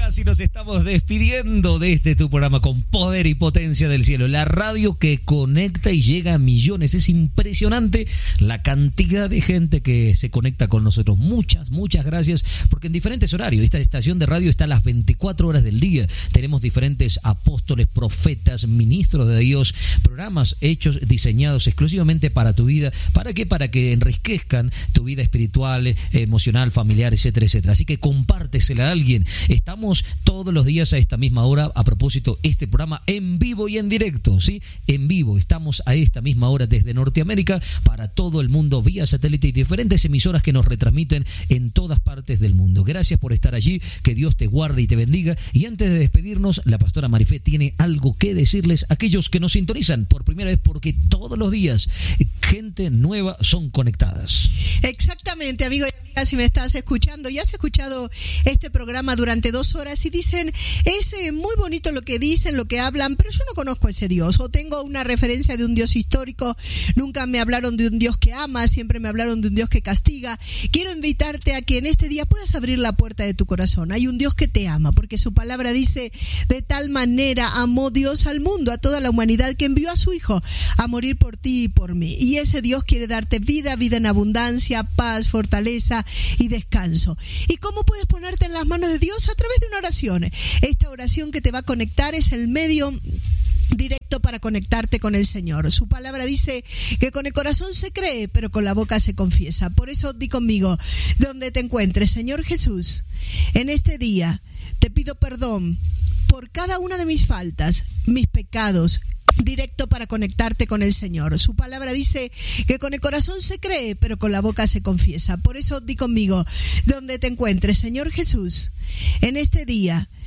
casi nos estamos despidiendo de este tu programa con poder y potencia del cielo. La radio que conecta y llega a millones. Es impresionante la cantidad de gente que se conecta con nosotros. Muchas gracias, porque en diferentes horarios. Esta estación de radio está a las 24 horas del día. Tenemos diferentes apóstoles, profetas, ministros de Dios, programas hechos, diseñados exclusivamente para tu vida. ¿Para qué? Para que enriquezcan tu vida espiritual, emocional, familiar, etcétera, etcétera. Así que compártesela a alguien. Estamos todos los días a esta misma hora. A propósito, este programa en vivo y en directo, ¿sí? En vivo. Estamos a esta misma hora desde Norteamérica para todo el mundo vía satélite y diferentes emisoras que nos retransmiten en todas partes del mundo. Gracias por estar allí. Que Dios te guarde y te bendiga. Y antes de despedirnos, la pastora Marifé tiene algo que decirles a aquellos que nos sintonizan por primera vez, porque todos los días gente nueva son conectadas. Exactamente, amigo y amiga, si me estás escuchando, ya has escuchado este programa durante 2 horas y dicen, es muy bonito lo que dicen, lo que hablan, pero yo no conozco a ese Dios, o tengo una referencia de un Dios histórico, nunca me hablaron de un Dios que ama, siempre me hablaron de un Dios que castiga. Quiero invitarte a que en este día puedas abrir la puerta de tu corazón. Hay un Dios que te ama, porque su palabra dice, de tal manera amó Dios al mundo, a toda la humanidad, que envió a su Hijo a morir por ti y por mí. Y ese Dios quiere darte vida en abundancia, paz, fortaleza y descanso. ¿Y cómo puedes ponerte en las manos de Dios? A través de una oración. Esta oración que te va a conectar es el medio directo para conectarte con el Señor. Su palabra dice que con el corazón se cree, pero con la boca se confiesa. Por eso di conmigo, donde te encuentres, Señor Jesús, en este día te pido perdón por cada una de mis faltas, mis pecados, directo para conectarte con el Señor. Su palabra dice que con el corazón se cree, pero con la boca se confiesa. Por eso di conmigo, donde te encuentres, Señor Jesús, en este día